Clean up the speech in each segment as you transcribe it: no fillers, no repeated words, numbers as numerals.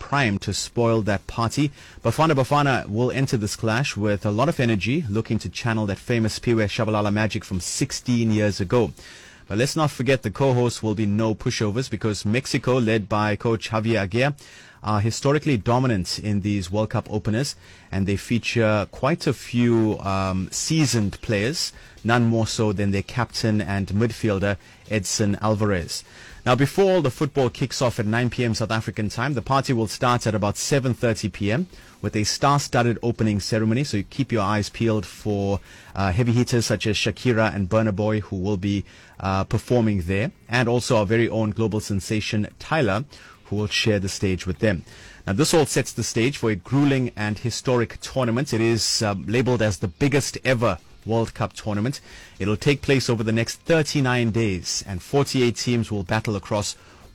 primed to spoil that party. Bafana Bafana will enter this clash with a lot of energy, looking to channel that famous Piwe Shabalala magic from 16 years ago. But let's not forget the co-hosts will be no pushovers, because Mexico, led by coach Javier Aguirre, are historically dominant in these World Cup openers, and they feature quite a few seasoned players, none more so than their captain and midfielder Edson Alvarez. Now, before the football kicks off at 9 p.m. South African time, the party will start at about 7:30 p.m. with a star-studded opening ceremony. So you keep your eyes peeled for heavy hitters such as Shakira and Burna Boy, who will be performing there, and also our very own global sensation Tyler, who will share the stage with them. Now, this all sets the stage for a grueling and historic tournament. It is labeled as the biggest ever World Cup tournament. It'll take place over the next 39 days, and 48 teams will battle across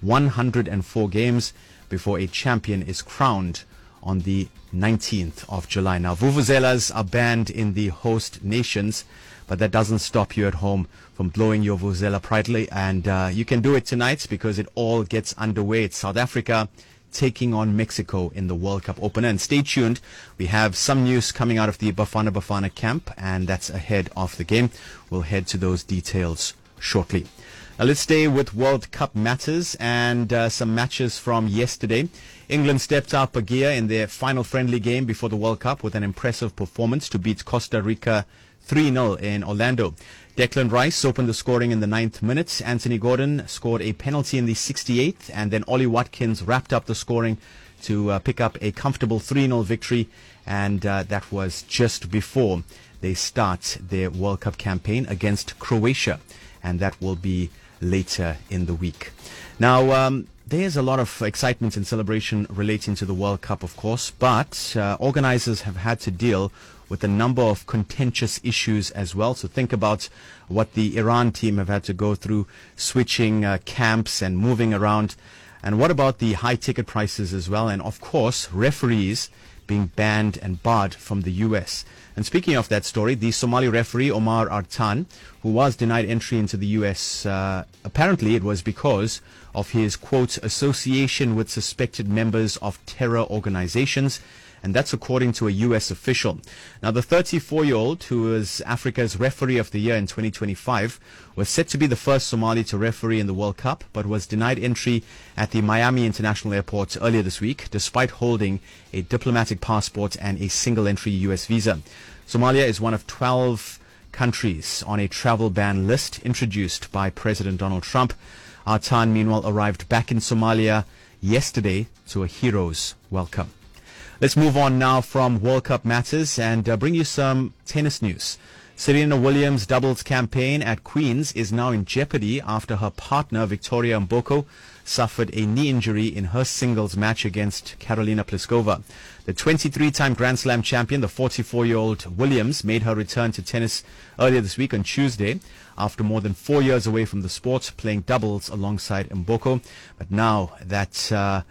104 games before a champion is crowned on the 19th of July. Now, vuvuzelas are banned in the host nations, but that doesn't stop you at home from blowing your vuvuzela proudly, and you can do it tonight because it all gets underway. It's South Africa taking on Mexico in the World Cup opener. And stay tuned, we have some news coming out of the Bafana Bafana camp, and that's ahead of the game. We'll head to those details shortly. Now let's stay with World Cup matters and some matches from yesterday. England stepped up a gear in their final friendly game before the World Cup with an impressive performance to beat Costa Rica 3-0 in Orlando. Declan Rice opened the scoring in the 9th minute. Anthony Gordon scored a penalty in the 68th, and then Ollie Watkins wrapped up the scoring to pick up a comfortable 3-0 victory, and that was just before they start their World Cup campaign against Croatia, and that will be later in the week. Now, there's a lot of excitement and celebration relating to the World Cup, of course, but organizers have had to deal with a number of contentious issues as well. So think about what the Iran team have had to go through, switching camps and moving around. And what about the high ticket prices as well? And of course, referees being banned and barred from the US. And speaking of that story, the Somali referee Omar Artan, who was denied entry into the US, apparently it was because of his, quote, association with suspected members of terror organizations. And that's according to a U.S. official. Now, the 34-year-old, who is Africa's Referee of the Year in 2025, was set to be the first Somali to referee in the World Cup, but was denied entry at the Miami International Airport earlier this week, despite holding a diplomatic passport and a single-entry U.S. visa. Somalia is one of 12 countries on a travel ban list introduced by President Donald Trump. Artan, meanwhile, arrived back in Somalia yesterday to a hero's welcome. Let's move on now from World Cup matters and bring you some tennis news. Serena Williams' doubles campaign at Queen's is now in jeopardy after her partner, Victoria Mboko, suffered a knee injury in her singles match against Karolina Pliskova. The 23-time Grand Slam champion, the 44-year-old Williams, made her return to tennis earlier this week on Tuesday after more than 4 years away from the sport, playing doubles alongside Mboko. But now that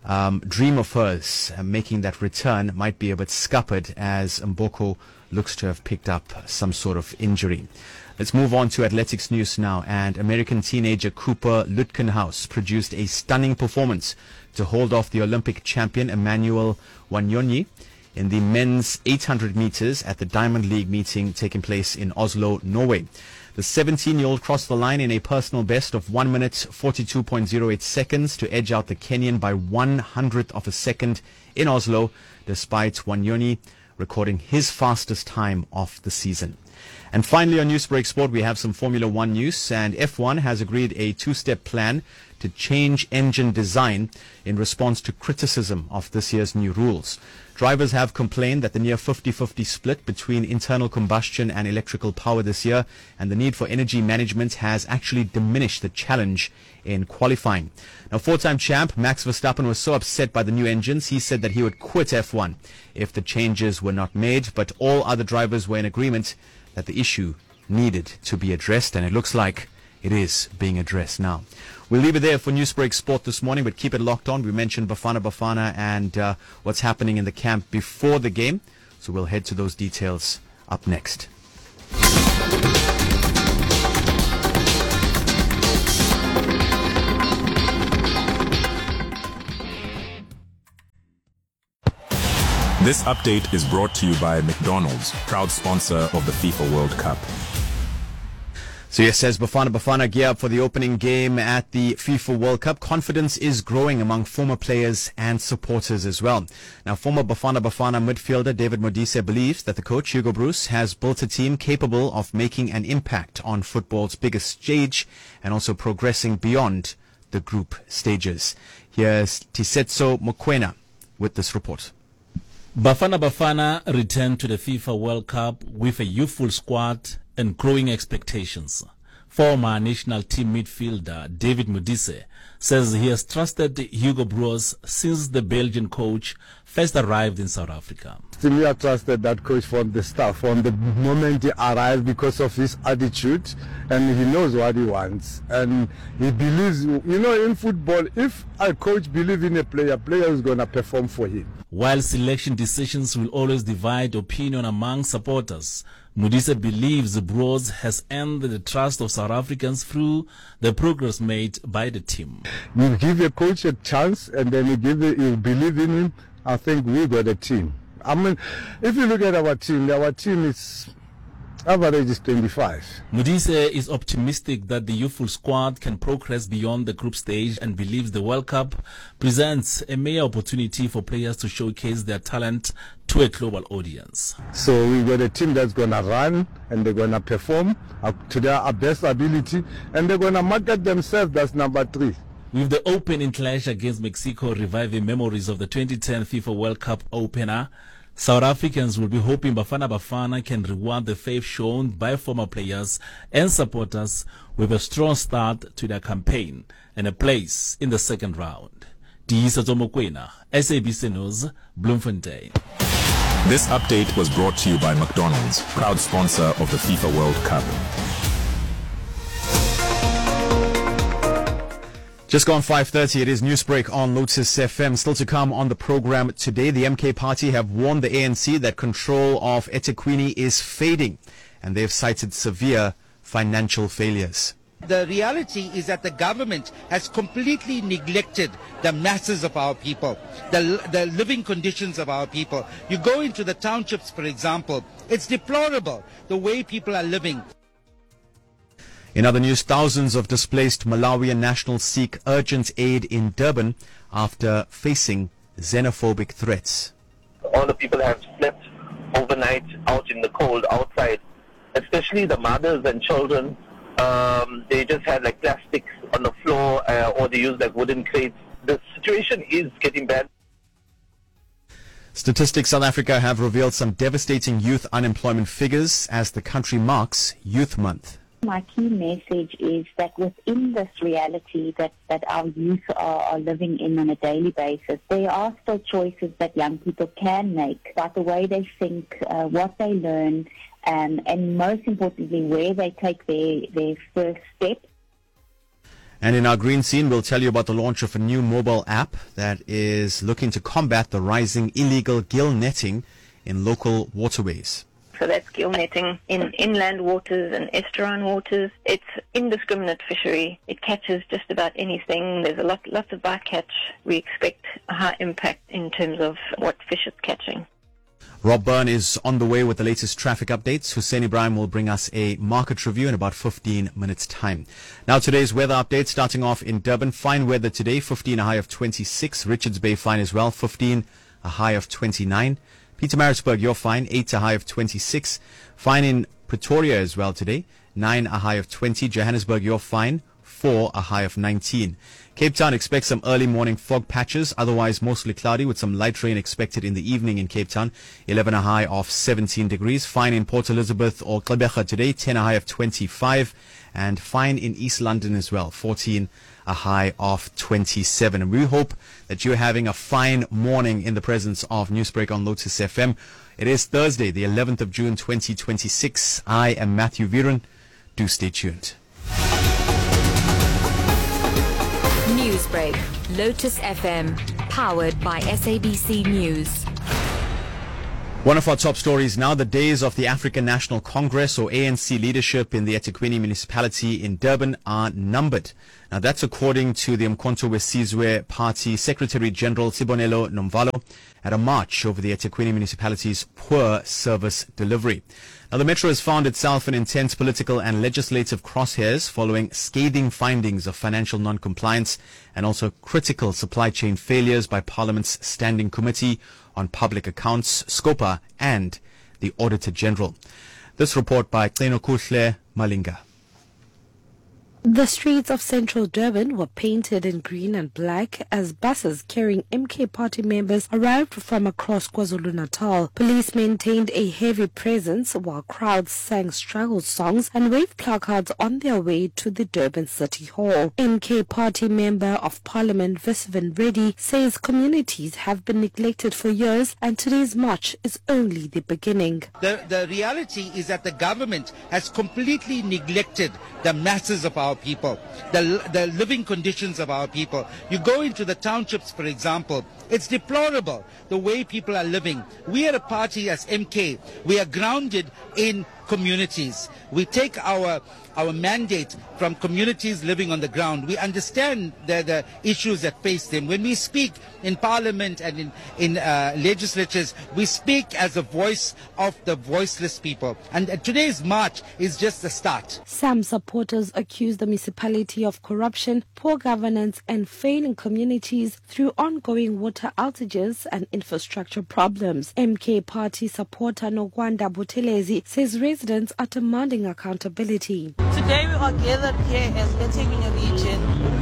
dream of hers, making that return, might be a bit scuppered as Mboko looks to have picked up some sort of injury. Let's move on to athletics news now. And American teenager Cooper Lutkenhaus produced a stunning performance to hold off the Olympic champion Emmanuel Wanyonyi in the men's 800 meters at the Diamond League meeting taking place in Oslo, Norway. The 17-year-old crossed the line in a personal best of 1 minute 42.08 seconds to edge out the Kenyan by 1/100th of a second in Oslo, despite Wanyonyi recording his fastest time of the season. And finally, on Newsbreak Sport, we have some Formula One news, and F1 has agreed a two-step plan to change engine design in response to criticism of this year's new rules. Drivers have complained that the near 50-50 split between internal combustion and electrical power this year and the need for energy management has actually diminished the challenge in qualifying. Now, four-time champ Max Verstappen was so upset by the new engines, he said that he would quit F1 if the changes were not made, but all other drivers were in agreement that the issue needed to be addressed, and it looks like it is being addressed now. We'll leave it there for Newsbreak Sport this morning, but keep it locked on. We mentioned Bafana Bafana and what's happening in the camp before the game, so we'll head to those details up next. This update is brought to you by McDonald's, proud sponsor of the FIFA World Cup. So yes, says Bafana gear up for the opening game at the FIFA World Cup. Confidence is growing among former players and supporters as well. Now, former Bafana midfielder David Modise believes that the coach Hugo Broos has built a team capable of making an impact on football's biggest stage and also progressing beyond the group stages. Here's Tisetso Mokoena with this report. Bafana returned to the FIFA World Cup with a youthful squad and growing expectations. Former national team midfielder David Modise says he has trusted Hugo Broos since the Belgian coach first arrived in South Africa. We have trusted that coach from the start, from the moment he arrived, because of his attitude, and he knows what he wants, and he believes, in football, if a coach believes in a player is going to perform for him. While selection decisions will always divide opinion among supporters, Modise believes Broos has earned the trust of South Africans through the progress made by the team. You give a coach a chance, and then you believe in him. I think we got a team. I mean, if you look at our team is average is 25. Modise is optimistic that the youthful squad can progress beyond the group stage and believes the World Cup presents a major opportunity for players to showcase their talent to a global audience. So we got a team that's going to run and they're going to perform up to their best ability, and they're going to market themselves. That's number 3. With the opening clash against Mexico reviving memories of the 2010 FIFA World Cup opener, South Africans will be hoping Bafana can reward the faith shown by former players and supporters with a strong start to their campaign and a place in the second round. Tisetso Mokoena, SABC News, Bloemfontein. This update was brought to you by McDonald's, proud sponsor of the FIFA World Cup. Just gone 5:30, it is Newsbreak on Lotus FM. Still to come on the program today, the MK party have warned the ANC that control of eThekwini is fading, and they've cited severe financial failures. The reality is that the government has completely neglected the masses of our people, the living conditions of our people. You go into the townships, for example, it's deplorable the way people are living. In other news, thousands of displaced Malawian nationals seek urgent aid in Durban after facing xenophobic threats. All the people have slept overnight out in the cold outside, especially the mothers and children. They just had like plastics on the floor or they used like wooden crates. The situation is getting bad. Statistics South Africa have revealed some devastating youth unemployment figures as the country marks Youth Month. My key message is that within this reality that our youth are living in on a daily basis, there are still choices that young people can make about the way they think, what they learn, and most importantly, where they take their first step. And in our green scene, we'll tell you about the launch of a new mobile app that is looking to combat the rising illegal gill netting in local waterways. So that's gill netting in inland waters and estuarine waters. It's indiscriminate fishery. It catches just about anything. There's lots of bycatch. We expect a high impact in terms of what fish it's catching. Rob Byrne is on the way with the latest traffic updates. Hussein Ibrahim will bring us a market review in about 15 minutes' time. Now today's weather update starting off in Durban. Fine weather today, 15, a high of 26. Richards Bay fine as well, 15, a high of 29. Pietermaritzburg, you're fine, 8, a high of 26. Fine in Pretoria as well today, 9, a high of 20. Johannesburg, you're fine, 4, a high of 19. Cape Town expects some early morning fog patches, otherwise mostly cloudy with some light rain expected in the evening in Cape Town, 11, a high of 17 degrees. Fine in Port Elizabeth or Gqeberha today, 10, a high of 25. And fine in East London as well, 14, a high of 27. And we hope that you're having a fine morning in the presence of Newsbreak on Lotus FM. It is Thursday, the 11th of June, 2026. I am Matthew Viren. Do stay tuned. Newsbreak, Lotus FM, powered by SABC News. One of our top stories now, the days of the African National Congress or ANC leadership in the eThekwini municipality in Durban are numbered. Now that's according to the Umkhonto weSizwe Party Secretary General Sibonelo Nomvalo at a march over the eThekwini municipality's poor service delivery. Now the metro has found itself in intense political and legislative crosshairs following scathing findings of financial non-compliance and also critical supply chain failures by Parliament's Standing Committee on Public Accounts, SCOPA, and the Auditor General. This report by Kuhle Malinga. The streets of central Durban were painted in green and black as buses carrying MK Party members arrived from across KwaZulu-Natal. Police maintained a heavy presence while crowds sang struggle songs and waved placards on their way to the Durban City Hall. MK Party Member of Parliament Visvan Reddy says communities have been neglected for years and today's march is only the beginning. The reality is that the government has completely neglected the masses of our people, the living conditions of our people. You go into the townships, for example, it's deplorable the way people are living. We are a party as MK. We are grounded in communities. We take our mandate from communities living on the ground. We understand the issues that face them. When we speak in Parliament and in legislatures, we speak as a voice of the voiceless people. And today's march is just the start. Some supporters accuse the municipality of corruption, poor governance and failing communities through ongoing water outages and infrastructure problems. MK Party supporter Nogwanda Buthelezi says residents are demanding accountability. Today we are gathered here as eThekwini Region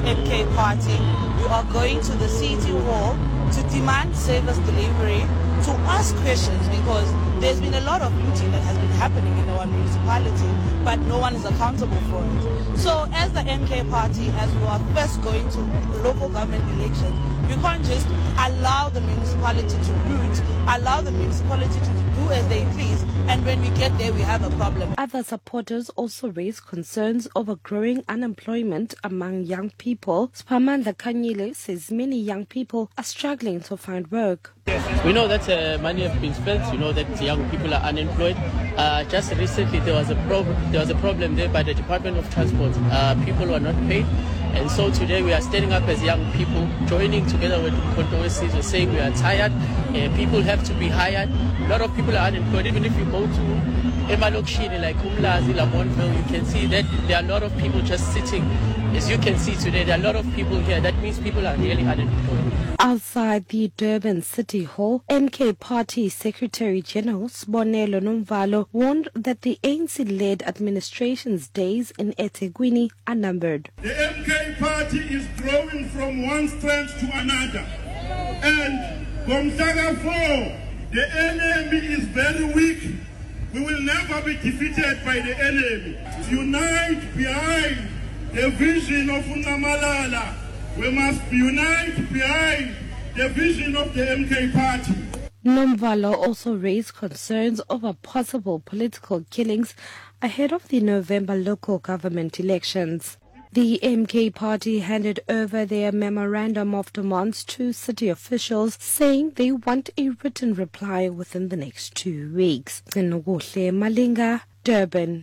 MK Party. We are going to the City Hall to demand service delivery, to ask questions because there's been a lot of looting that has been happening in our municipality, but no one is accountable for it. So as the MK Party, as we are first going to local government elections, we can't just allow the municipality to loot, allow the municipality to do as they please, and when we get there we have a problem. Other supporters also raised concerns over growing unemployment among young people. Spamandla Kanyile says many young people are struggling to find work. We know that money has been spent. We know that young people are unemployed. Just recently there was a problem there by the Department of Transport. People were not paid. And so today we are standing up as young people, joining together with Umkhonto weSizwe, saying we are tired. People have to be hired. A lot of people are unemployed. Even if you go to Emalokshini like Umlazi, Lamontville, you can see that there are a lot of people just sitting. As you can see today, there are a lot of people here. That means people are really unemployed. Outside the Durban City Hall, MK Party Secretary General Sibonelo Nomvalo warned that the ANC-led administration's days in eThekwini are numbered. The MK Party is growing from one strength to another. And from Saga 4, the enemy is very weak. We will never be defeated by the enemy. Unite behind the vision of Unamalala. We must unite behind the vision of the MK Party. Nomvalo also raised concerns over possible political killings ahead of the November local government elections. The MK Party handed over their memorandum of demands to city officials, saying they want a written reply within the next 2 weeks. Kuhle Malinga, Durban.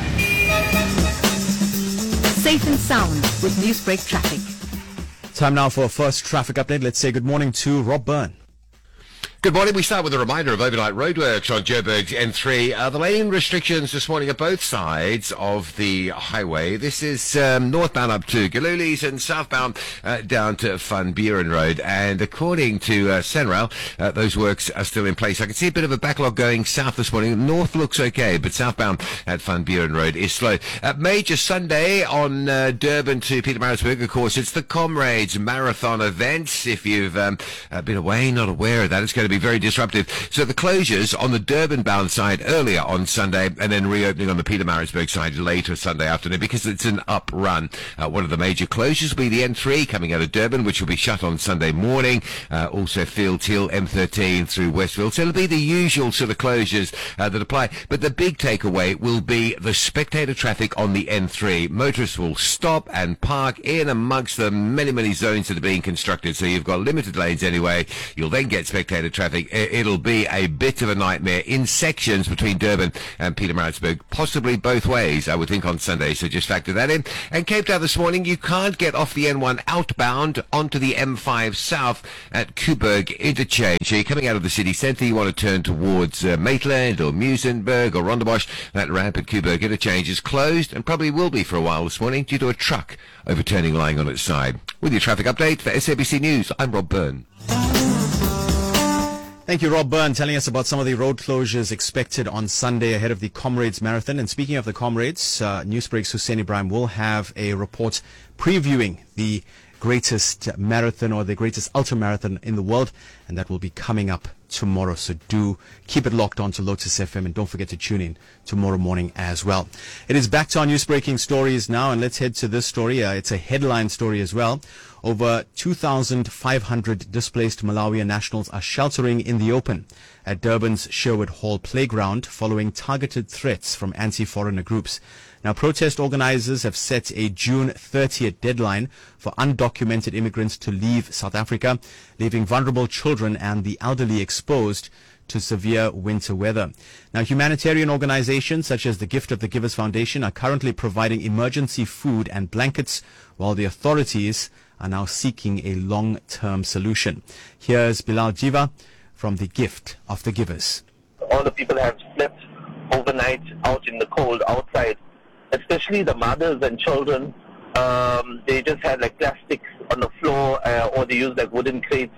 Safe and sound with Newsbreak Traffic. Time now for a first traffic update. Let's say good morning to Rob Byrne. Good morning. We start with a reminder of overnight roadworks on Joburg's N3. The lane restrictions this morning at both sides of the highway. This is northbound up to Galulis and southbound down to Van Buren Road. And according to Senrail, those works are still in place. I can see a bit of a backlog going south this morning. North looks okay, but southbound at Van Buren Road is slow. Major Sunday on Durban to Pietermaritzburg. Of course, it's the Comrades Marathon event. If you've been away, not aware of that, it's going to be very disruptive. So the closures on the Durban-bound side earlier on Sunday and then reopening on the Pietermaritzburg side later Sunday afternoon because it's an up run. One of the major closures will be the N3 coming out of Durban, which will be shut on Sunday morning. Also Field Hill, M13 through Westfield. So it'll be the usual sort of closures that apply. But the big takeaway will be the spectator traffic on the N3. Motorists will stop and park in amongst the many, many zones that are being constructed. So you've got limited lanes anyway. You'll then get spectator traffic traffic. It'll be a bit of a nightmare in sections between Durban and Pietermaritzburg, possibly both ways, I would think, on Sunday. So just factor that in. And Cape Town this morning, you can't get off the N1 outbound onto the M5 south at Coburg interchange. So you're coming out of the city centre, you want to turn towards Maitland or Muizenberg or Rondebosch. That ramp at Coburg interchange is closed and probably will be for a while this morning due to a truck overturning lying on its side. With your traffic update for SABC News, I'm Rob Byrne. Thank you, Rob Byrne, telling us about some of the road closures expected on Sunday ahead of the Comrades Marathon. And speaking of the Comrades, Newsbreak's Hussein Ibrahim will have a report previewing the greatest marathon or the greatest ultramarathon in the world, and that will be coming up tomorrow. So do keep it locked on to Lotus FM, and don't forget to tune in tomorrow morning as well. It is back to our news breaking stories now, and let's head to this story. It's a headline story as well. Over 2,500 displaced Malawian nationals are sheltering in the open at Durban's Sherwood Hall playground following targeted threats from anti-foreigner groups. Now, protest organizers have set a June 30th deadline for undocumented immigrants to leave South Africa, leaving vulnerable children and the elderly exposed to severe winter weather. Now, humanitarian organizations such as the Gift of the Givers Foundation are currently providing emergency food and blankets, while the authorities are now seeking a long-term solution. Here's Bilal Jiva from the Gift of the Givers. All the people have slept overnight out in the cold outside, especially the mothers and children. They just had like plastics on the floor or they used like wooden crates.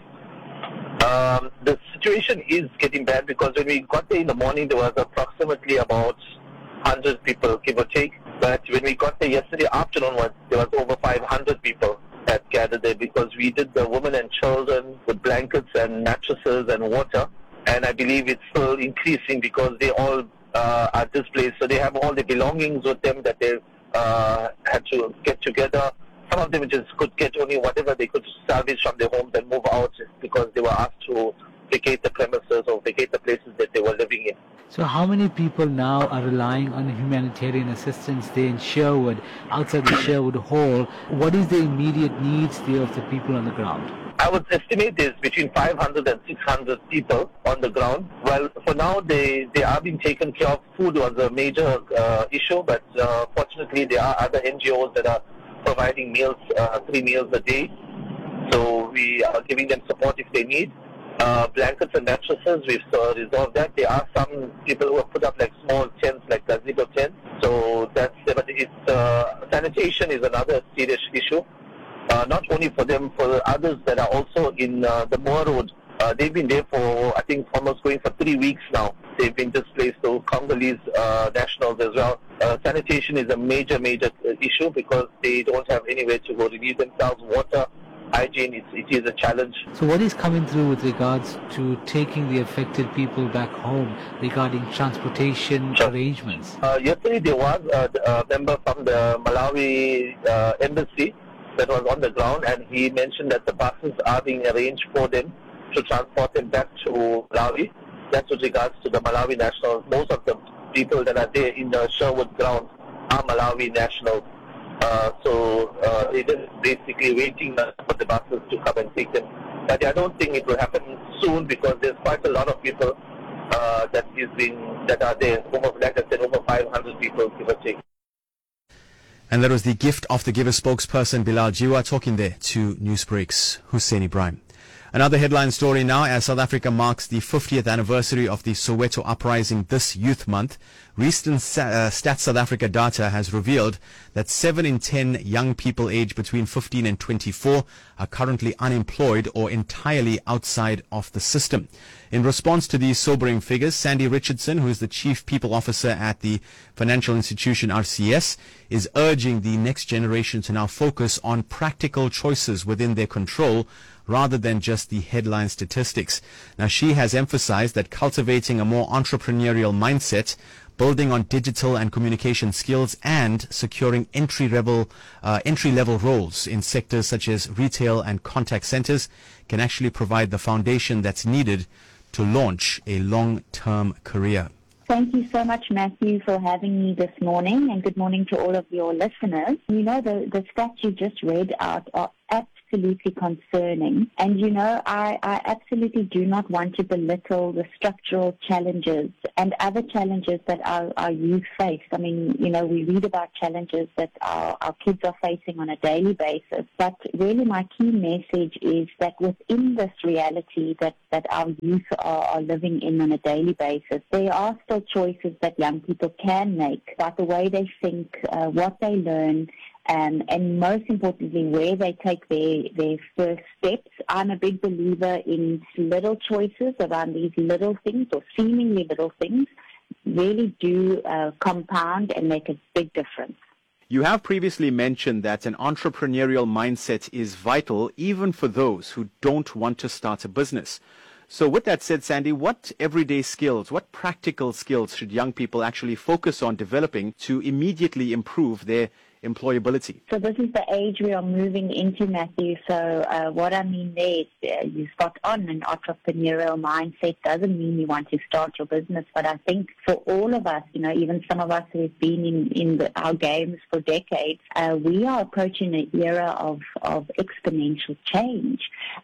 The situation is getting bad because when we got there in the morning, there was approximately about 100 people, give or take. But when we got there yesterday afternoon, there was over 500 people that gathered there because we did the women and children with blankets and mattresses and water. And I believe it's still increasing because they all are displaced. So they have all the belongings with them that they've had to get together. Some of them just could get only whatever they could salvage from their homes and move out because they were asked to vacate the premises or vacate the places that they were living in. So how many people now are relying on humanitarian assistance there in Sherwood, outside the Sherwood Hall? What is the immediate needs there of the people on the ground? I would estimate there's between 500 and 600 people on the ground. Well, for now, they are being taken care of. Food was a major issue, but fortunately, there are other NGOs that are providing meals, 3 meals a day. So we are giving them support if they need. Blankets and mattresses, we've resolved that. There are some people who have put up like small tents, like gazebo tents. So that's, but it's, sanitation is another serious issue. Not only for them, for others that are also in the Moore Road. They've been there for, I think, almost going for 3 weeks now. They've been displaced, so Congolese nationals as well. Sanitation is a major issue because they don't have anywhere to go relieve themselves. Water, hygiene, it is a challenge. So what is coming through with regards to taking the affected people back home regarding transportation arrangements? Yesterday there was a member from the Malawi embassy that was on the ground, and he mentioned that the buses are being arranged for them to transport them back to Malawi. That's with regards to the Malawi nationals. Most of the people that are there in the Sherwood grounds are Malawi nationals. So they're just basically waiting for the buses to come and take them. But I don't think it will happen soon because there's quite a lot of people that are there. Like I said, over 500 people, give or take. And that was the Gift of the Giver spokesperson Bilal Jiwa talking there to Newsbreak's Hussein Ibrahim. Another headline story now, as South Africa marks the 50th anniversary of the Soweto uprising this youth month. Recent Stats South Africa data has revealed that 7 in 10 young people aged between 15 and 24 are currently unemployed or entirely outside of the system. In response to these sobering figures, Sandy Richardson, who is the Chief People Officer at the financial institution RCS, is urging the next generation to now focus on practical choices within their control rather than just the headline statistics. Now, she has emphasized that cultivating a more entrepreneurial mindset, building on digital and communication skills, and securing entry-level roles in sectors such as retail and contact centers can actually provide the foundation that's needed to launch a long-term career. Thank you so much, Matthew, for having me this morning, and good morning to all of your listeners. You know, the stats you just read out are absolutely concerning. And, I absolutely do not want to belittle the structural challenges and other challenges that our youth face. I mean, we read about challenges that our kids are facing on a daily basis. But really my key message is that within this reality that our youth are living in on a daily basis, there are still choices that young people can make about the way they think, what they learn, and most importantly, where they take their first steps. I'm a big believer in little choices around these little things or seemingly little things really do compound and make a big difference. You have previously mentioned that an entrepreneurial mindset is vital even for those who don't want to start a business. So with that said, Sandy, what everyday skills, what practical skills should young people actually focus on developing to immediately improve their employability? So this is the age we are moving into, Matthew. So what I mean there is you spot on. An entrepreneurial mindset doesn't mean you want to start your business, but I think for all of us, even some of us who have been in our games for decades, we are approaching an era of exponential change.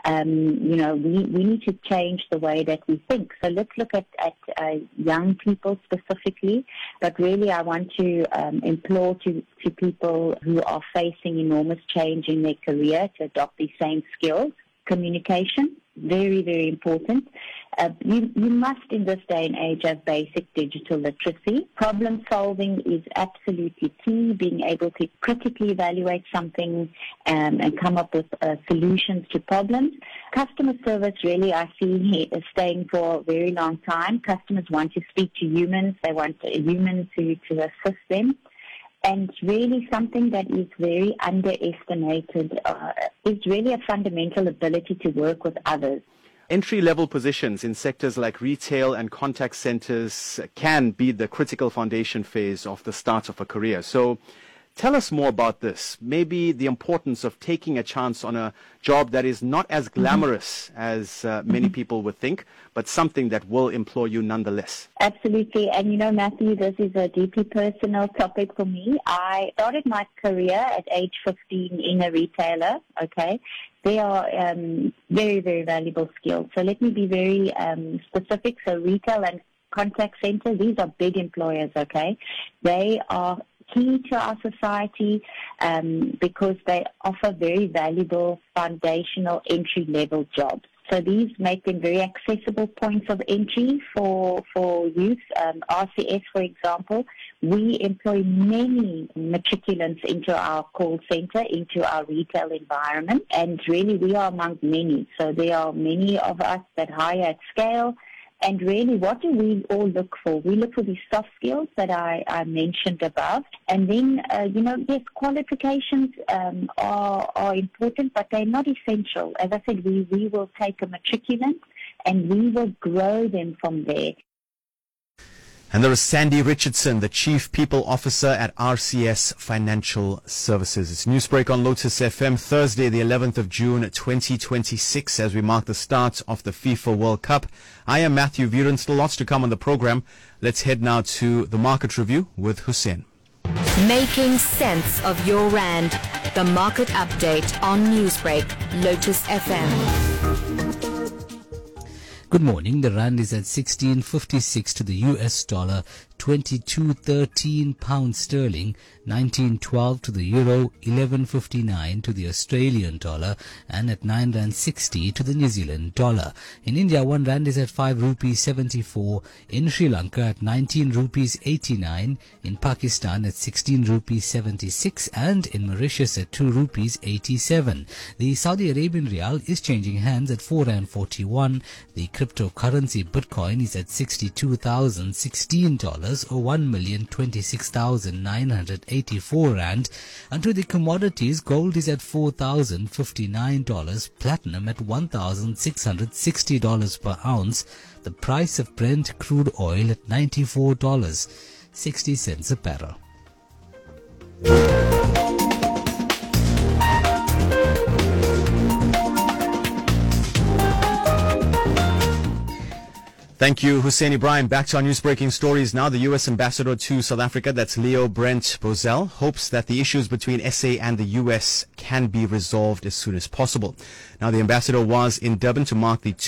We need to change the way that we think. So let's look at young people specifically, but really I want to implore to people who are facing enormous change in their career to adopt these same skills. Communication, very, very important. You must in this day and age have basic digital literacy. Problem solving is absolutely key, being able to critically evaluate something and come up with solutions to problems. Customer service, really, I see staying for a very long time. Customers want to speak to humans. They want a human to assist them. And really something that is very underestimated is really a fundamental ability to work with others. Entry-level positions in sectors like retail and contact centers can be the critical foundation phase of the start of a career. So tell us more about this. Maybe the importance of taking a chance on a job that is not as glamorous as many people would think, but something that will employ you nonetheless. Absolutely. And Matthew, this is a deeply personal topic for me. I started my career at age 15 in a retailer, okay? They are very, very valuable skills. So let me be very specific. So retail and contact center, these are big employers, okay? They are key to our society because they offer very valuable foundational entry-level jobs. So these make them very accessible points of entry for youth. RCS, for example, we employ many matriculants into our call center, into our retail environment, and really we are among many. So there are many of us that hire at scale. And really, what do we all look for? We look for these soft skills that I mentioned above. And then, yes, qualifications are important, but they're not essential. As I said, we will take a matriculant and we will grow them from there. And there is Sandy Richardson, the Chief People Officer at RCS Financial Services. It's Newsbreak on Lotus FM, Thursday, the 11th of June, 2026, as we mark the start of the FIFA World Cup. I am Matthew Viren. Still lots to come on the program. Let's head now to the market review with Hussein. Making sense of your rand. The market update on Newsbreak, Lotus FM. Good morning. The rand is at 16.56 to the US dollar, 22.13 pounds sterling, 19.12 to the euro, 11.59 to the Australian dollar, and at 9 rand 60 to the New Zealand dollar. In India, 1 rand is at 5 rupees 74. In Sri Lanka at 19 rupees 89. In Pakistan at 16 rupees 76, and in Mauritius at 2 rupees 87. The Saudi Arabian rial is changing hands at 4 rand 41. The cryptocurrency Bitcoin is at $62,016 or 1,026,984 rand. And to the commodities, gold is at $4,059, platinum at $1,660 per ounce. The price of Brent crude oil at $94.60 a barrel. Thank you, Hussein Ibrahim. Back to our news breaking stories now. The U.S. ambassador to South Africa, that's Leo Brent Bozell, hopes that the issues between SA and the U.S. can be resolved as soon as possible. Now, the ambassador was in Durban to mark the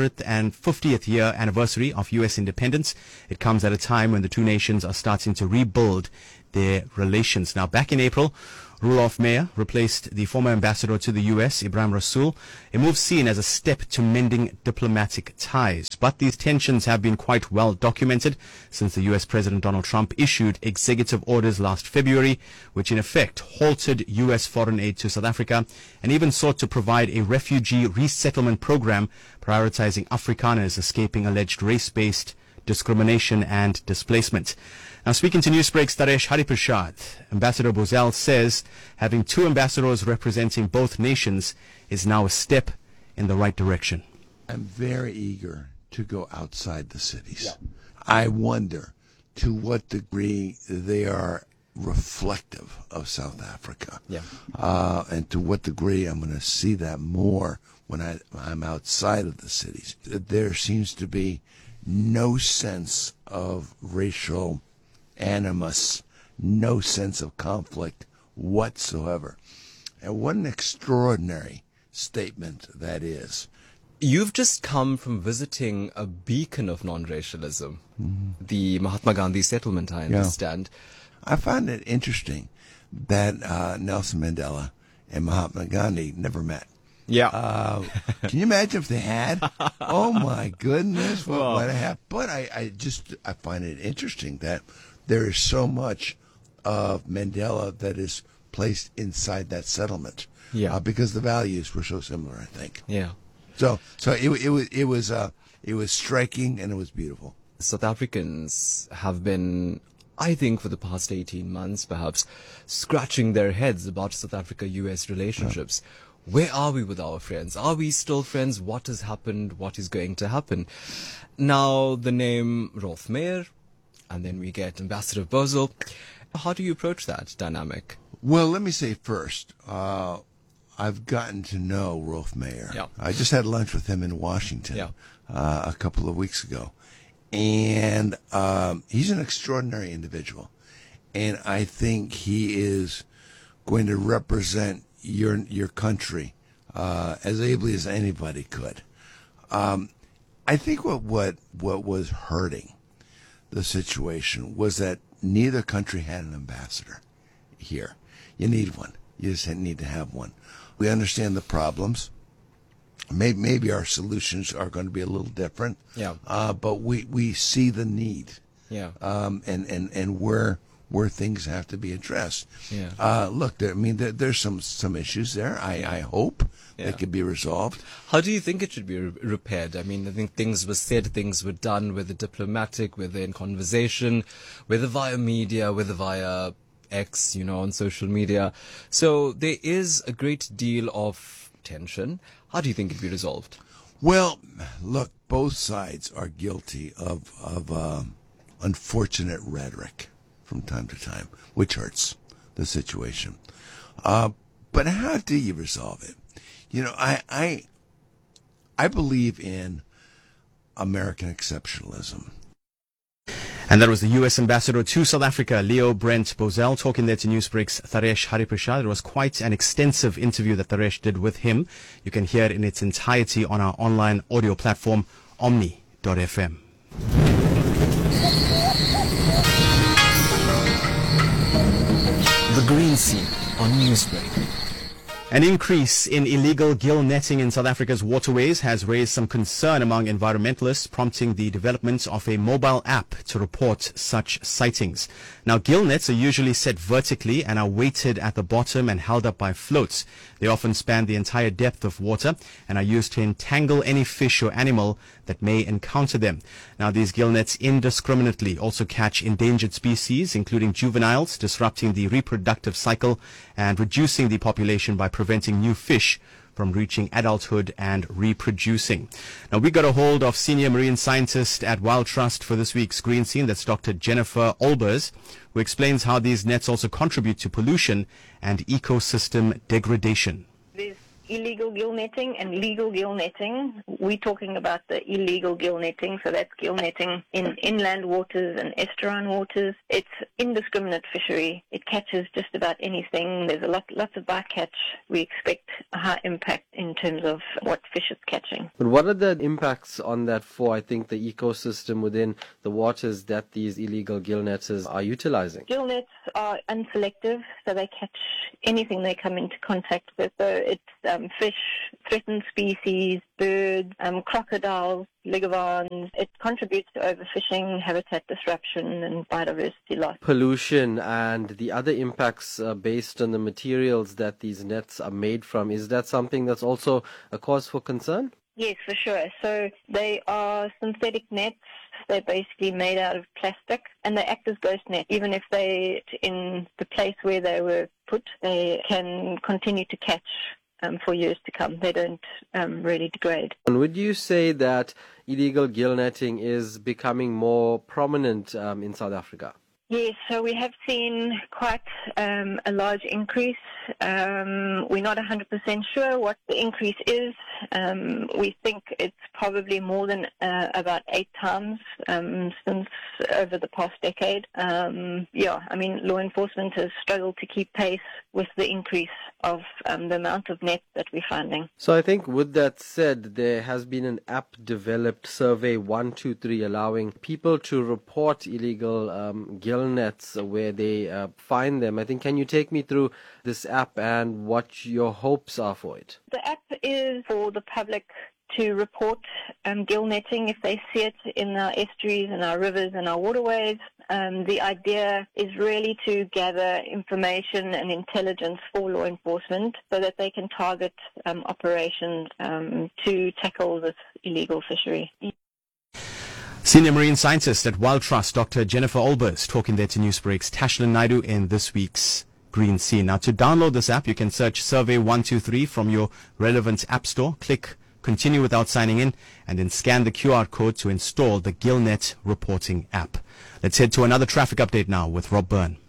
250th year anniversary of U.S. independence. It comes at a time when the two nations are starting to rebuild their relations. Now, back in April, Roelof Meyer replaced the former ambassador to the U.S., Ibrahim Rasool, a move seen as a step to mending diplomatic ties. But these tensions have been quite well documented since the U.S. President Donald Trump issued executive orders last February, which in effect halted U.S. foreign aid to South Africa and even sought to provide a refugee resettlement program prioritizing Afrikaners escaping alleged race-based discrimination and displacement. Now, speaking to Newsbreak's Taresh Hariprasad, Ambassador Bozell says having two ambassadors representing both nations is now a step in the right direction. I'm very eager to go outside the cities. Yeah. I wonder to what degree they are reflective of South Africa. Yeah. And to what degree I'm going to see that more when I'm outside of the cities. There seems to be no sense of racial animus, no sense of conflict whatsoever. And what an extraordinary statement that is. You've just come from visiting a beacon of non-racialism, the Mahatma Gandhi settlement, I understand. Yeah. I find it interesting that Nelson Mandela and Mahatma Gandhi never met. Yeah. Can you imagine if they had? Oh my goodness, what would have? But I find it interesting that there is so much of Mandela that is placed inside that settlement. Yeah. Because the values were so similar, I think. Yeah. So it was striking and it was beautiful. South Africans have been, I think, for the past 18 months, perhaps, scratching their heads about South Africa-US relationships. Yeah. Where are we with our friends? Are we still friends? What has happened? What is going to happen? Now, the name Roelof Meyer, and then we get Ambassador Bozell. How do you approach that dynamic? Well, let me say first, I've gotten to know Roelof Meyer. Yeah. I just had lunch with him in Washington a couple of weeks ago. And he's an extraordinary individual. And I think he is going to represent your country as ably as anybody could. I think what was hurting the situation was that neither country had an ambassador here. You need one. You just need to have one. We understand the problems. Maybe our solutions are going to be a little different. Yeah. But we see the need. Yeah. And where things have to be addressed. Yeah. Look, there's some issues there. I hope that could be resolved. How do you think it should be repaired? I mean, I think things were said, things were done, whether diplomatic, whether in conversation, whether via media, whether via X, on social media. So there is a great deal of tension. How do you think it be resolved? Well, look, both sides are guilty of unfortunate rhetoric from time to time, which hurts the situation. But how do you resolve it? I believe in American exceptionalism. And that was the U.S. ambassador to South Africa, Leo Brent Bozell, talking there to Newsbreak's Taresh Hariprasad. It was quite an extensive interview that Taresh did with him. You can hear it in its entirety on our online audio platform, omni.fm. The Green Scene on Newsbreak. An increase in illegal gill netting in South Africa's waterways has raised some concern among environmentalists, prompting the development of a mobile app to report such sightings. Now, gill nets are usually set vertically and are weighted at the bottom and held up by floats. They often span the entire depth of water and are used to entangle any fish or animal that may encounter them. Now, these gill nets indiscriminately also catch endangered species, including juveniles, disrupting the reproductive cycle and reducing the population by preventing new fish from reaching adulthood and reproducing. Now, we got a hold of senior marine scientist at Wild Trust for this week's Green Scene. That's Dr. Jennifer Olbers, who explains how these nets also contribute to pollution and ecosystem degradation. There's illegal gill netting and legal gill netting. We're talking about the illegal gill netting, so that's gill netting in inland waters and estuarine waters. It's indiscriminate fishery. It catches just about anything. There's lots of bycatch. We expect a high impact in terms of what fish it's catching. But what are the impacts on that for, I think, the ecosystem within the waters that these illegal gill netters are utilizing? Gill nets are unselective, so they catch anything they come into contact with. So it's fish, threatened species, birds, crocodiles, ligavans. It contributes to overfishing, habitat disruption, and biodiversity loss. Pollution and the other impacts based on the materials that these nets are made from, is that something that's also a cause for concern? Yes, for sure. So they are synthetic nets. They're basically made out of plastic, and they act as ghost nets. Even if they, in the place where they were put, they can continue to catch for years to come. They don't really degrade. And would you say that illegal gill netting is becoming more prominent in South Africa? Yes, so we have seen quite a large increase. We're not 100% sure what the increase is. We think it's probably more than about 8 times since over the past decade. Law enforcement has struggled to keep pace with the increase of the amount of nets that we're finding. So I think with that said, there has been an app developed, Survey 123, allowing people to report illegal gill nets where they find them. I think, can you take me through this app and what your hopes are for it? The app is for the public to report gill netting if they see it in our estuaries and our rivers and our waterways. The idea is really to gather information and intelligence for law enforcement so that they can target operations to tackle this illegal fishery. Senior marine scientist at Wild Trust, Dr. Jennifer Olbers, talking there to Newsbreak's Tashlin Naidu in this week's Green Sea. Now, to download this app, you can search Survey 123 from your relevant app store. Click Continue without signing in, and then scan the QR code to install the GillNet reporting app. Let's head to another traffic update now with Rob Byrne.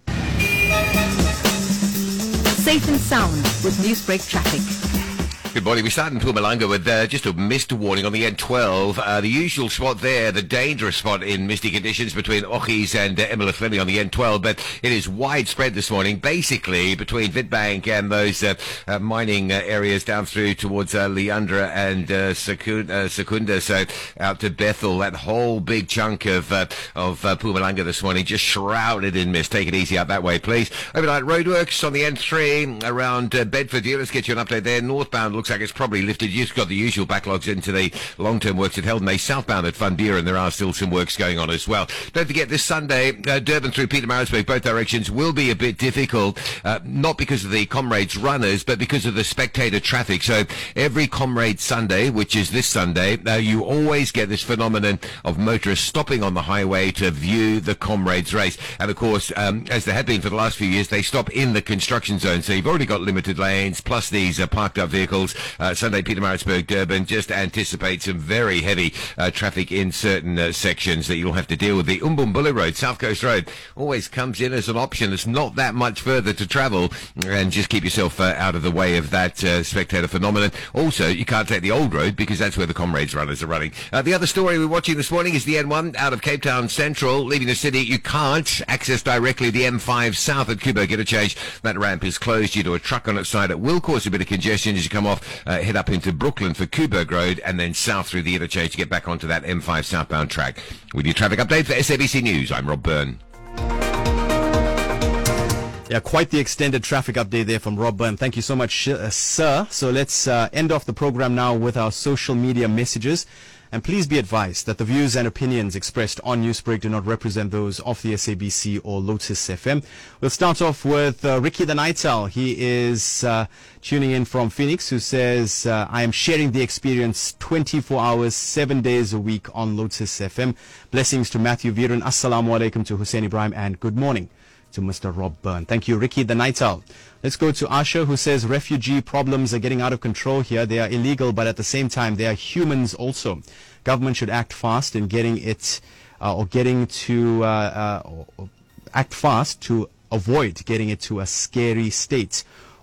Safe and sound with Newsbreak traffic. Good morning. We start in Mpumalanga with just a mist warning on the N12. The usual spot there, the dangerous spot in misty conditions between Ochis and Emeleflemi on the N12, but it is widespread this morning, basically between Witbank and those mining areas down through towards Leandra and Secunda, so out to Bethel. That whole big chunk of Mpumalanga this morning just shrouded in mist. Take it easy out that way, please. Overnight roadworks on the N3 around Bedford. Here, let's get you an update there. Northbound looks like it's probably lifted. You've got the usual backlogs into the long-term works at Heldon. Southbound at Van Buren, there are still some works going on as well. Don't forget, this Sunday, Durban through Pietermaritzburg, both directions, will be a bit difficult, not because of the Comrades runners, but because of the spectator traffic. So every Comrade Sunday, which is this Sunday, you always get this phenomenon of motorists stopping on the highway to view the Comrades race. And of course, as there have been for the last few years, they stop in the construction zone. So you've already got limited lanes, plus these parked up vehicles. Sunday, Pietermaritzburg, Durban, just anticipate some very heavy traffic in certain sections that you'll have to deal with. The Umbumbulu Road, South Coast Road, always comes in as an option. It's not that much further to travel, and just keep yourself out of the way of that spectator phenomenon. Also, you can't take the old road because that's where the Comrades runners are running. The other story we're watching this morning is the N1 out of Cape Town Central, leaving the city. You can't access directly the M5 south at Kubo Interchange. That ramp is closed due to a truck on its side. It will cause a bit of congestion as you come off, head up into Brooklyn for Kuberg Road, and then south through the interchange to get back onto that M5 southbound track. With your traffic update for SABC News, I'm Rob Byrne. Yeah, quite the extended traffic update there from Rob Byrne. Thank you so much, sir. So let's end off the program now with our social media messages. And please be advised that the views and opinions expressed on Newsbreak do not represent those of the SABC or Lotus FM. We'll start off with Ricky the Night Owl. He is tuning in from Phoenix, who says, I am sharing the experience 24 hours, 7 days a week on Lotus FM. Blessings to Matthew Viren. Assalamu alaikum to Hussein Ibrahim, and good morning to Mr. Rob Byrne. Thank you, Ricky the Night Owl. Let's go to Asha, who says refugee problems are getting out of control here. They are illegal, but at the same time, they are humans also. Government should act fast in act fast to avoid getting it to a scary state.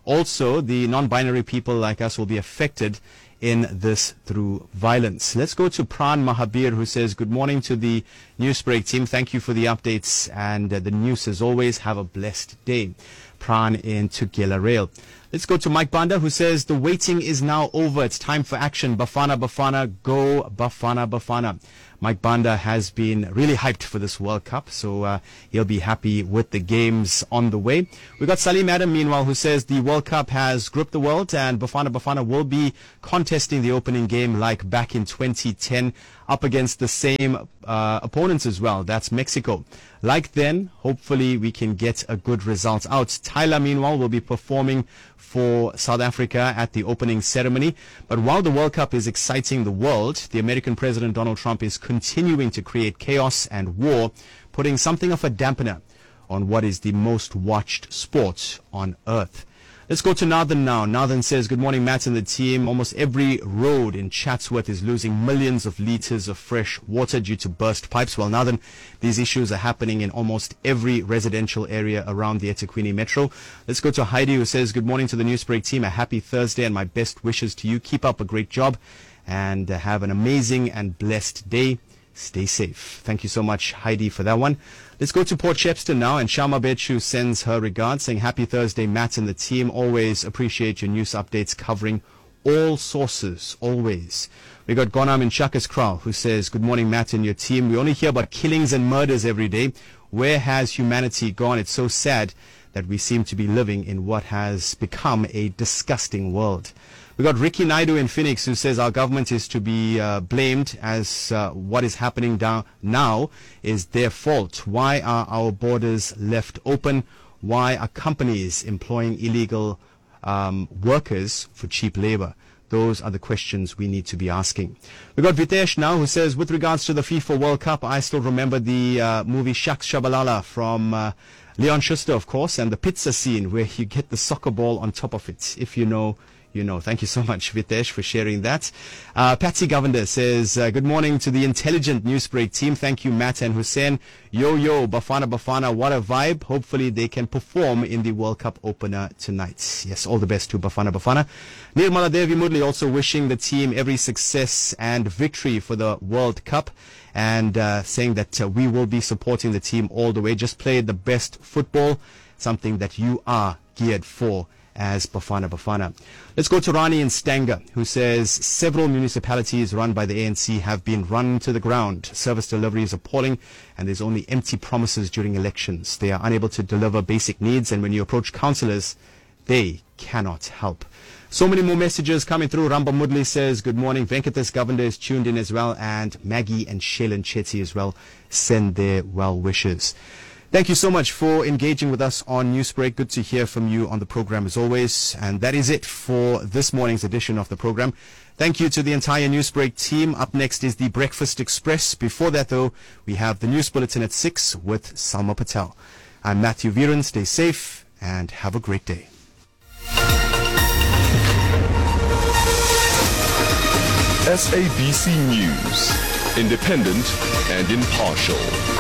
Also, the non-binary people like us will be affected in this through violence. Let's go to Pran Mahabir, who says, good morning to the Newsbreak team. Thank you for the updates and the news as always. Have a blessed day. Pran in Tugela Rail. Let's go to Mike Banda, who says, the waiting is now over. It's time for action. Bafana Bafana, go Bafana Bafana. Mike Banda has been really hyped for this World Cup, so he'll be happy with the games on the way. We got Salim Adam, meanwhile, who says the World Cup has gripped the world and Bafana Bafana will be contesting the opening game like back in 2010 up against the same opponents as well. That's Mexico. Like then, hopefully we can get a good result out. Tyler, meanwhile, will be performing for South Africa at the opening ceremony. But while the World Cup is exciting the world, the American President Donald Trump is continuing to create chaos and war, putting something of a dampener on what is the most watched sport on earth. Let's go to Nathan now. Nathan says, good morning, Matt and the team. Almost every road in Chatsworth is losing millions of liters of fresh water due to burst pipes. Well, Nathan, these issues are happening in almost every residential area around the eThekwini Metro. Let's go to Heidi, who says, good morning to the Newsbreak team. A happy Thursday and my best wishes to you. Keep up a great job and have an amazing and blessed day. Stay safe. Thank you so much, Heidi, for that one. Let's go to Port Shepstone now, and Shama Bechu sends her regards, saying, happy Thursday, Matt and the team. Always appreciate your news updates covering all sources, always. We got Gonam in Chakas Kraal, who says, good morning, Matt and your team. We only hear about killings and murders every day. Where has humanity gone? It's so sad that we seem to be living in what has become a disgusting world. We got Ricky Naidu in Phoenix, who says our government is to be blamed as what is happening now is their fault. Why are our borders left open? Why are companies employing illegal workers for cheap labor? Those are the questions we need to be asking. We got Vitesh now, who says, with regards to the FIFA World Cup, I still remember the movie Shaks Shabalala from Leon Schuster, of course, and the pizza scene where you get the soccer ball on top of it. If you know, you know. Thank you so much, Vitesh, for sharing that. Patsy Govender says, good morning to the intelligent Newsbreak team. Thank you, Matt and Hussein. Yo, Bafana Bafana, what a vibe. Hopefully they can perform in the World Cup opener tonight. Yes, all the best to Bafana Bafana. Nirmala Devi Mudli also wishing the team every success and victory for the World Cup, and saying that we will be supporting the team all the way. Just play the best football, something that you are geared for as Bafana Bafana. Let's go to Rani in Stanger, who says several municipalities run by the ANC have been run to the ground. Service delivery is appalling and there's only empty promises during elections. They are unable to deliver basic needs, and when you approach councillors, they cannot help. So many more messages coming through. Ramba Mudli says, good morning. Venkatesh Govender is tuned in as well, and Maggie and Shailen Chetty as well send their well wishes. Thank you so much for engaging with us on Newsbreak. Good to hear from you on the program as always. And that is it for this morning's edition of the program. Thank you to the entire Newsbreak team. Up next is the Breakfast Express. Before that, though, we have the News Bulletin at 6 with Salma Patel. I'm Matthew Viren. Stay safe and have a great day. SABC News, independent and impartial.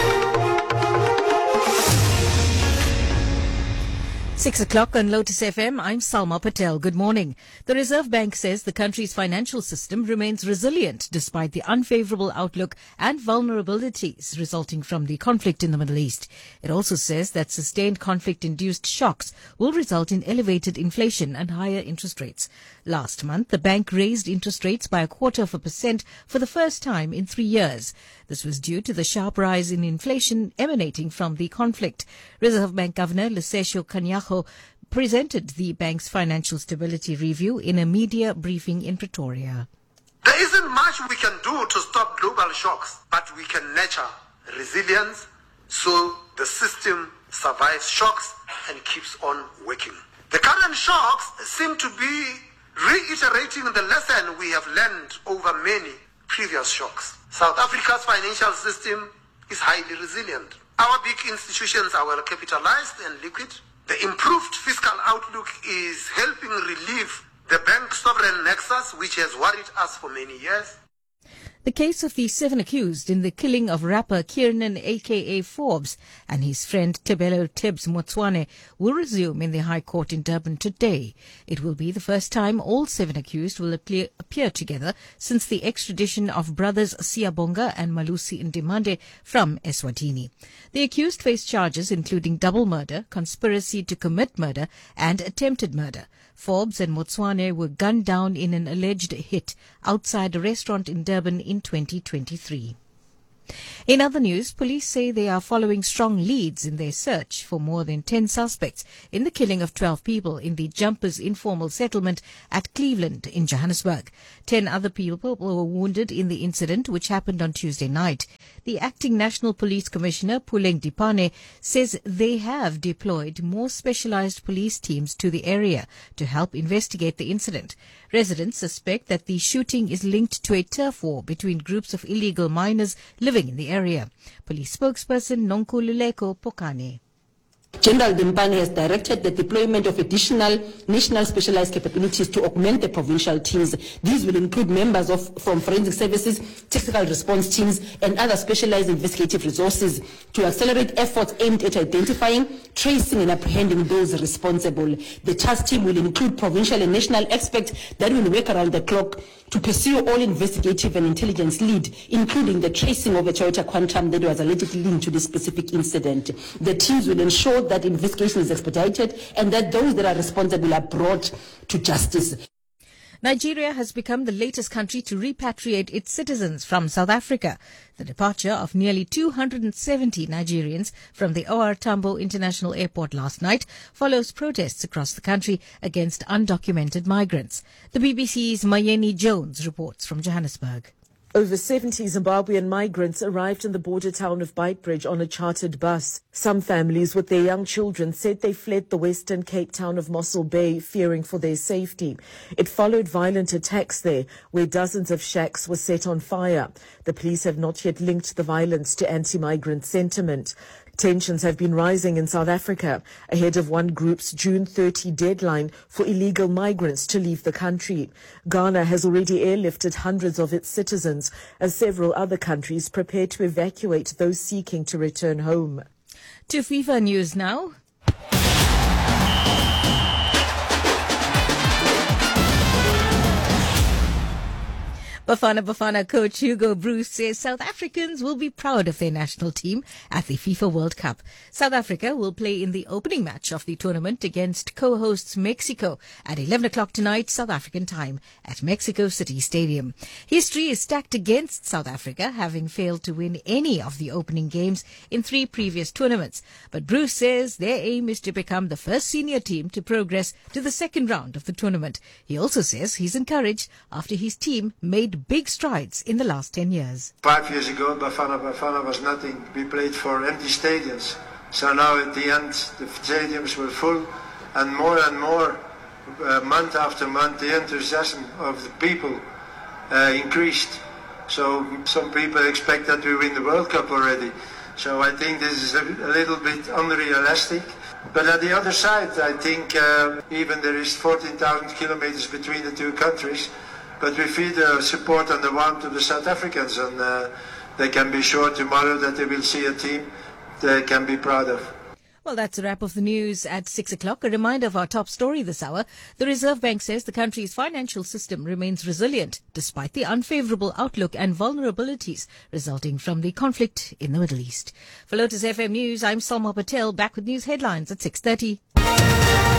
6 o'clock on Lotus FM. I'm Salma Patel. Good morning. The Reserve Bank says the country's financial system remains resilient despite the unfavorable outlook and vulnerabilities resulting from the conflict in the Middle East. It also says that sustained conflict-induced shocks will result in elevated inflation and higher interest rates. Last month, the bank raised interest rates by 0.25% for the first time in 3 years. This was due to the sharp rise in inflation emanating from the conflict. Reserve Bank Governor Lesesho Kganyago presented the bank's financial stability review in a media briefing in Pretoria. There isn't much we can do to stop global shocks, but we can nurture resilience so the system survives shocks and keeps on working. The current shocks seem to be reiterating the lesson we have learned over many previous shocks. South Africa's financial system is highly resilient. Our big institutions are well capitalized and liquid. The improved fiscal outlook is helping relieve the bank sovereign nexus, which has worried us for many years. The case of the 7 accused in the killing of rapper Kiernan aka Forbes and his friend Tebelo Tibbs Motswane will resume in the High Court in Durban today. It will be the first time all 7 accused will appear together since the extradition of brothers Siyabonga and Malusi Ndimande from Eswatini. The accused face charges including double murder, conspiracy to commit murder and attempted murder. Forbes and Motswane were gunned down in an alleged hit outside a restaurant in Durban in 2023. In other news, police say they are following strong leads in their search for more than 10 suspects in the killing of 12 people in the Jumpers informal settlement at Cleveland in Johannesburg. 10 other people were wounded in the incident, which happened on Tuesday night. The acting National Police Commissioner, Puleng Dipane, says they have deployed more specialized police teams to the area to help investigate the incident. Residents suspect that the shooting is linked to a turf war between groups of illegal miners living in the area. Police spokesperson Nonkululeko Pokane. General Dimpane has directed the deployment of additional national specialized capabilities to augment the provincial teams. These will include members from forensic services, technical response teams, and other specialized investigative resources to accelerate efforts aimed at identifying, tracing, and apprehending those responsible. The task team will include provincial and national experts that will work around the clock to pursue all investigative and intelligence lead, including the tracing of a Toyota Quantum that was allegedly linked to this specific incident. The teams will ensure that investigation is expedited and that those that are responsible are brought to justice. Nigeria has become the latest country to repatriate its citizens from South Africa. The departure of nearly 270 Nigerians from the OR Tambo International Airport last night follows protests across the country against undocumented migrants. The BBC's Mayeni Jones reports from Johannesburg. Over 70 Zimbabwean migrants arrived in the border town of Beitbridge on a chartered bus. Some families with their young children said they fled the Western Cape town of Mossel Bay, fearing for their safety. It followed violent attacks there, where dozens of shacks were set on fire. The police have not yet linked the violence to anti-migrant sentiment. Tensions have been rising in South Africa ahead of one group's June 30 deadline for illegal migrants to leave the country. Ghana has already airlifted hundreds of its citizens as several other countries prepare to evacuate those seeking to return home. To FIFA news now. Bafana coach Hugo Bruce says South Africans will be proud of their national team at the FIFA World Cup. South Africa will play in the opening match of the tournament against co-hosts Mexico at 11 o'clock tonight, South African time, at Mexico City Stadium. History is stacked against South Africa, having failed to win any of the opening games in 3 previous tournaments. But Bruce says their aim is to become the first senior team to progress to the second round of the tournament. He also says he's encouraged after his team made big strides in the last 10 years. 5 years ago, Bafana was nothing. We played for empty stadiums. So now at the end, the stadiums were full, and more, month after month, the enthusiasm of the people increased. So some people expect that we win the World Cup already. So I think this is a little bit unrealistic. But at the other side, I think even there is 14,000 kilometers between the two countries. But we feel the support and the warmth of the South Africans, and they can be sure tomorrow that they will see a team they can be proud of. Well, that's a wrap of the news at 6 o'clock. A reminder of our top story this hour. The Reserve Bank says the country's financial system remains resilient despite the unfavorable outlook and vulnerabilities resulting from the conflict in the Middle East. For Lotus FM News, I'm Salma Patel, back with news headlines at 6:30.